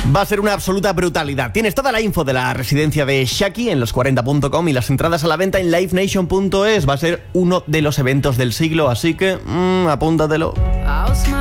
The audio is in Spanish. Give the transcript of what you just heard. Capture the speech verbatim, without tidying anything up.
Va a ser una absoluta brutalidad. Tienes toda la info de la residencia de Shaki en los cuarenta punto com y las entradas a la venta en live nation punto es. Va a ser uno de los eventos del siglo, así que mmm, apúntatelo.